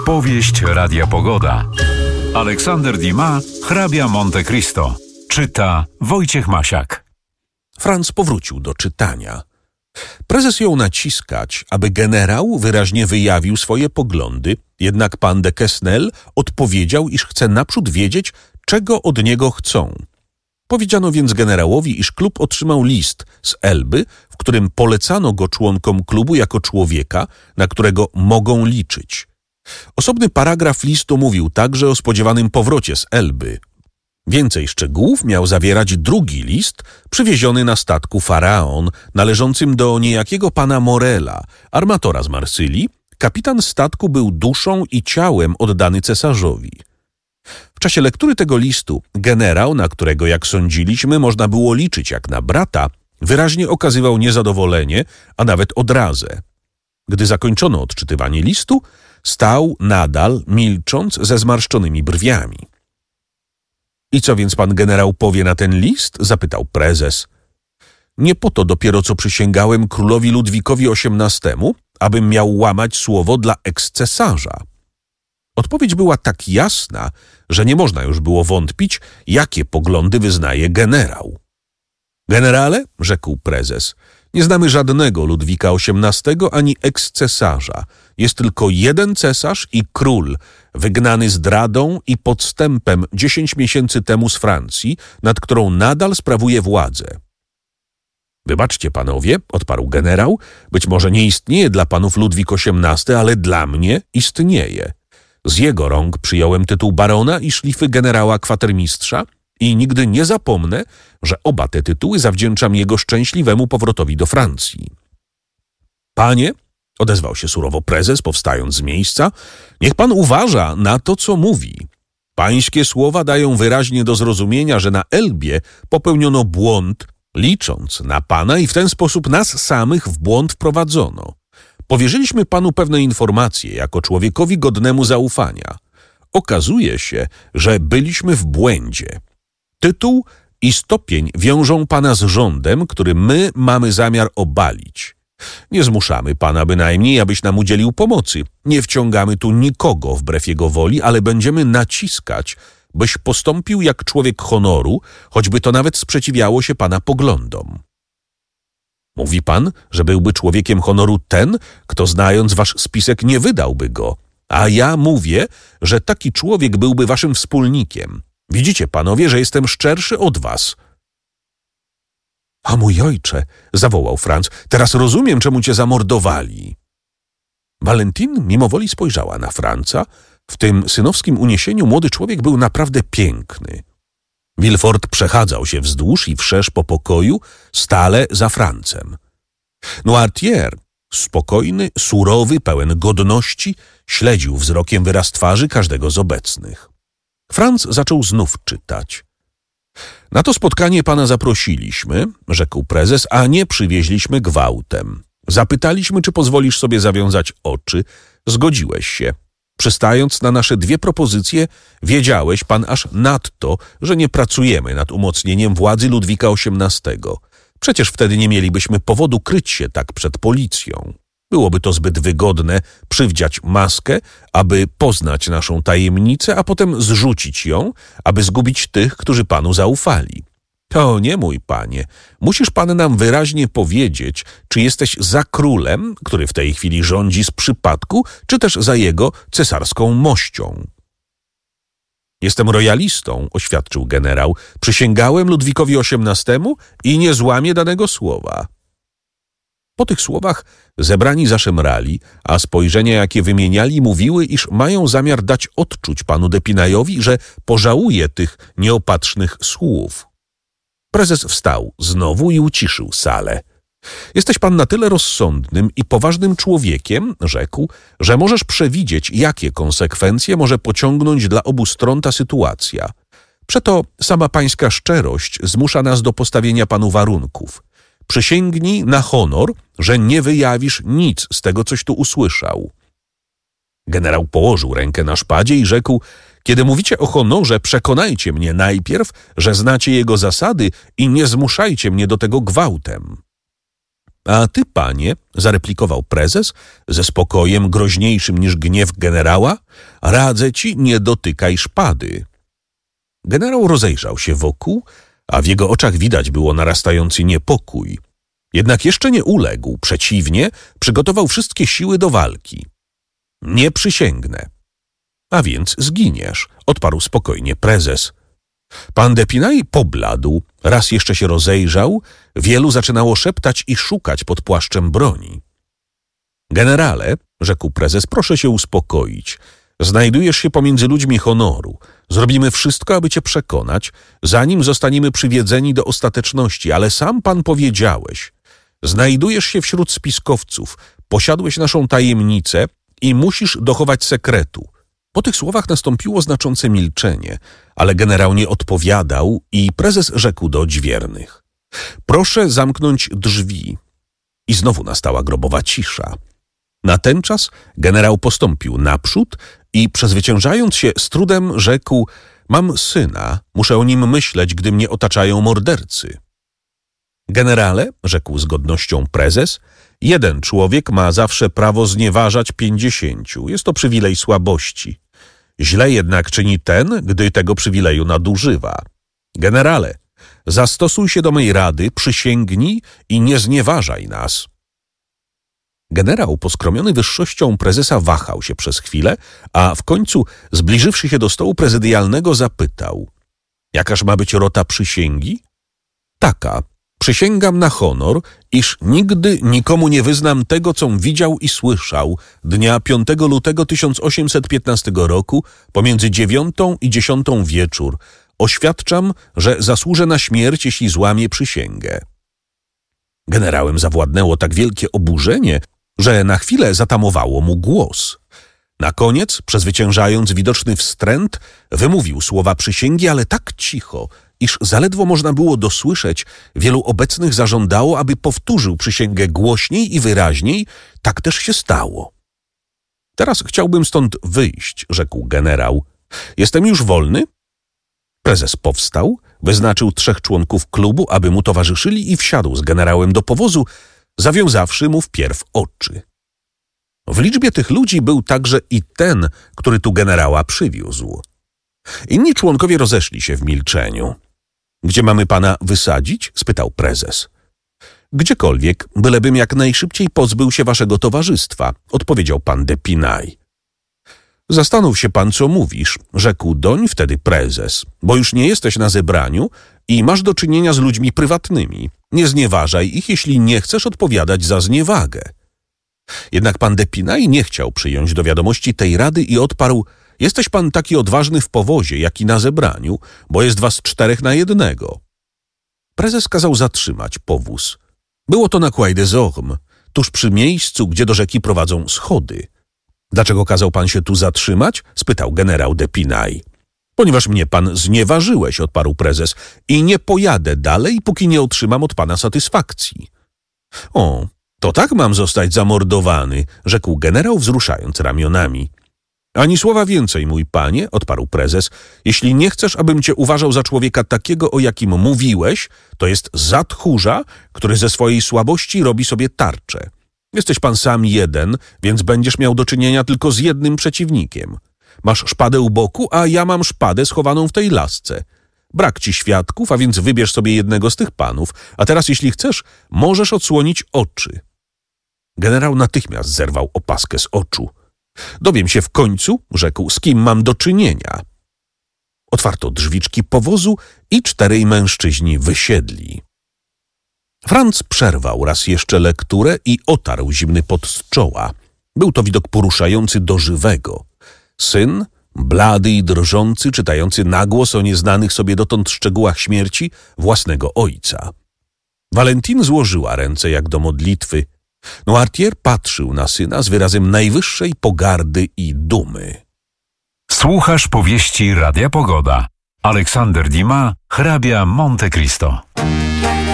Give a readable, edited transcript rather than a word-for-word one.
Powieść Radia Pogoda. Aleksander Dumas, hrabia Monte Cristo. Czyta Wojciech Masiak. Franz powrócił do czytania. Prezes jął naciskać, aby generał wyraźnie wyjawił swoje poglądy, jednak pan de Quesnel odpowiedział, iż chce naprzód wiedzieć, czego od niego chcą. Powiedziano więc generałowi, iż klub otrzymał list z Elby, w którym polecano go członkom klubu jako człowieka, na którego mogą liczyć. Osobny paragraf listu mówił także o spodziewanym powrocie z Elby. Więcej szczegółów miał zawierać drugi list przywieziony na statku Faraon, należącym do niejakiego pana Morela, armatora z Marsylii. Kapitan statku był duszą i ciałem oddany cesarzowi. W czasie lektury tego listu generał, na którego, jak sądziliśmy, można było liczyć jak na brata, wyraźnie okazywał niezadowolenie, a nawet odrazę. Gdy zakończono odczytywanie listu, stał nadal, milcząc, ze zmarszczonymi brwiami. I co więc pan generał powie na ten list? Zapytał prezes. Nie po to dopiero co przysięgałem królowi Ludwikowi XVIII, abym miał łamać słowo dla ekscesarza. Odpowiedź była tak jasna, że nie można już było wątpić, jakie poglądy wyznaje generał. Generale, rzekł prezes, nie znamy żadnego Ludwika XVIII ani ekscesarza. Jest tylko jeden cesarz i król, wygnany zdradą i podstępem 10 miesięcy temu z Francji, nad którą nadal sprawuje władzę. Wybaczcie panowie, odparł generał, być może nie istnieje dla panów Ludwik XVIII, ale dla mnie istnieje. Z jego rąk przyjąłem tytuł barona i szlify generała kwatermistrza i nigdy nie zapomnę, że oba te tytuły zawdzięczam jego szczęśliwemu powrotowi do Francji. Panie, odezwał się surowo prezes, powstając z miejsca, niech pan uważa na to, co mówi. Pańskie słowa dają wyraźnie do zrozumienia, że na Elbie popełniono błąd, licząc na pana i w ten sposób nas samych w błąd wprowadzono. Powierzyliśmy panu pewne informacje jako człowiekowi godnemu zaufania. Okazuje się, że byliśmy w błędzie. Tytuł i stopień wiążą pana z rządem, który my mamy zamiar obalić. Nie zmuszamy pana bynajmniej, abyś nam udzielił pomocy. Nie wciągamy tu nikogo wbrew jego woli, ale będziemy naciskać, byś postąpił jak człowiek honoru, choćby to nawet sprzeciwiało się pana poglądom. Mówi pan, że byłby człowiekiem honoru ten, kto znając wasz spisek nie wydałby go, a ja mówię, że taki człowiek byłby waszym wspólnikiem. Widzicie, panowie, że jestem szczerszy od was. A mój ojcze, zawołał Franz, teraz rozumiem, czemu cię zamordowali. Valentin mimowoli spojrzała na Franza. W tym synowskim uniesieniu młody człowiek był naprawdę piękny. Villefort przechadzał się wzdłuż i wszerz po pokoju, stale za Francem. Noirtier, spokojny, surowy, pełen godności, śledził wzrokiem wyraz twarzy każdego z obecnych. Franz zaczął znów czytać. Na to spotkanie pana zaprosiliśmy, rzekł prezes, a nie przywieźliśmy gwałtem. Zapytaliśmy, czy pozwolisz sobie zawiązać oczy. Zgodziłeś się. Przystając na nasze dwie propozycje, wiedziałeś pan aż nadto, że nie pracujemy nad umocnieniem władzy Ludwika XVIII. Przecież wtedy nie mielibyśmy powodu kryć się tak przed policją. Byłoby to zbyt wygodne przywdziać maskę, aby poznać naszą tajemnicę, a potem zrzucić ją, aby zgubić tych, którzy panu zaufali. To nie, mój panie. Musisz pan nam wyraźnie powiedzieć, czy jesteś za królem, który w tej chwili rządzi z przypadku, czy też za jego cesarską mością. Jestem royalistą, oświadczył generał. Przysięgałem Ludwikowi XVIII i nie złamię danego słowa. Po tych słowach zebrani zaszemrali, a spojrzenia, jakie wymieniali, mówiły, iż mają zamiar dać odczuć panu Depinajowi, że pożałuje tych nieopatrznych słów. Prezes wstał znowu i uciszył salę. Jesteś pan na tyle rozsądnym i poważnym człowiekiem, rzekł, że możesz przewidzieć, jakie konsekwencje może pociągnąć dla obu stron ta sytuacja. Przeto sama pańska szczerość zmusza nas do postawienia panu warunków. Przysięgnij na honor, że nie wyjawisz nic z tego, coś tu usłyszał. Generał położył rękę na szpadzie i rzekł, kiedy mówicie o honorze, przekonajcie mnie najpierw, że znacie jego zasady i nie zmuszajcie mnie do tego gwałtem. A ty, panie, zareplikował prezes ze spokojem groźniejszym niż gniew generała, radzę ci, nie dotykaj szpady. Generał rozejrzał się wokół, a w jego oczach widać było narastający niepokój. Jednak jeszcze nie uległ, przeciwnie, przygotował wszystkie siły do walki. Nie przysięgnę. A więc zginiesz, odparł spokojnie prezes. Pan d'Epinay pobladł, raz jeszcze się rozejrzał, wielu zaczynało szeptać i szukać pod płaszczem broni. Generale, rzekł prezes, proszę się uspokoić. Znajdujesz się pomiędzy ludźmi honoru. Zrobimy wszystko, aby cię przekonać, zanim zostaniemy przywiedzeni do ostateczności, ale sam pan powiedziałeś. Znajdujesz się wśród spiskowców, posiadłeś naszą tajemnicę i musisz dochować sekretu. Po tych słowach nastąpiło znaczące milczenie, ale generał nie odpowiadał i prezes rzekł do odźwiernych. Proszę zamknąć drzwi. I znowu nastała grobowa cisza. Na ten czas generał postąpił naprzód i przezwyciężając się z trudem rzekł: mam syna, muszę o nim myśleć, gdy mnie otaczają mordercy. Generale, rzekł z godnością prezes, jeden człowiek ma zawsze prawo znieważać 50. Jest to przywilej słabości. Źle jednak czyni ten, gdy tego przywileju nadużywa. Generale, zastosuj się do mej rady, przysięgnij i nie znieważaj nas. Generał, poskromiony wyższością prezesa, wahał się przez chwilę, a w końcu, zbliżywszy się do stołu prezydialnego, zapytał: jakaż ma być rota przysięgi? Taka. Przysięgam na honor, iż nigdy nikomu nie wyznam tego, com widział i słyszał dnia 5 lutego 1815 roku pomiędzy 9 i 10 wieczór. Oświadczam, że zasłużę na śmierć, jeśli złamię przysięgę. Generałem zawładnęło tak wielkie oburzenie, że na chwilę zatamowało mu głos. Na koniec, przezwyciężając widoczny wstręt, wymówił słowa przysięgi, ale tak cicho, iż zaledwo można było dosłyszeć. Wielu obecnych zażądało, aby powtórzył przysięgę głośniej i wyraźniej. Tak też się stało. Teraz chciałbym stąd wyjść, rzekł generał. Jestem już wolny? Prezes powstał, wyznaczył 3 członków klubu, aby mu towarzyszyli i wsiadł z generałem do powozu, zawiązawszy mu wpierw oczy. W liczbie tych ludzi był także i ten, który tu generała przywiózł. Inni członkowie rozeszli się w milczeniu. Gdzie mamy pana wysadzić? Spytał prezes. Gdziekolwiek, bylebym jak najszybciej pozbył się waszego towarzystwa, odpowiedział pan d'Epinay. Zastanów się pan, co mówisz, rzekł doń wtedy prezes, bo już nie jesteś na zebraniu i masz do czynienia z ludźmi prywatnymi. Nie znieważaj ich, jeśli nie chcesz odpowiadać za zniewagę. Jednak pan d'Epinay nie chciał przyjąć do wiadomości tej rady i odparł: jesteś pan taki odważny w powozie, jak i na zebraniu, bo jest was 4 na 1. Prezes kazał zatrzymać powóz. Było to na Quai des Ormes, tuż przy miejscu, gdzie do rzeki prowadzą schody. Dlaczego kazał pan się tu zatrzymać? Spytał generał d'Epinay. Ponieważ mnie pan znieważyłeś, odparł prezes, i nie pojadę dalej, póki nie otrzymam od pana satysfakcji. O, to tak mam zostać zamordowany, rzekł generał, wzruszając ramionami. Ani słowa więcej, mój panie, odparł prezes. Jeśli nie chcesz, abym cię uważał za człowieka takiego, o jakim mówiłeś, to jest za tchórza, który ze swojej słabości robi sobie tarczę. Jesteś pan sam jeden, więc będziesz miał do czynienia tylko z jednym przeciwnikiem. Masz szpadę u boku, a ja mam szpadę schowaną w tej lasce. Brak ci świadków, a więc wybierz sobie jednego z tych panów, a teraz, jeśli chcesz, możesz odsłonić oczy. Generał natychmiast zerwał opaskę z oczu. Dowiem się w końcu, rzekł, z kim mam do czynienia. Otwarto drzwiczki powozu i 4 mężczyźni wysiedli. Franz przerwał raz jeszcze lekturę i otarł zimny pot z czoła. Był to widok poruszający do żywego. Syn, blady i drżący, czytający na głos o nieznanych sobie dotąd szczegółach śmierci własnego ojca. Valentine złożyła ręce jak do modlitwy. Noirtier patrzył na syna z wyrazem najwyższej pogardy i dumy. Słuchasz powieści Radia Pogoda. Aleksander Dumas, hrabia Monte Cristo.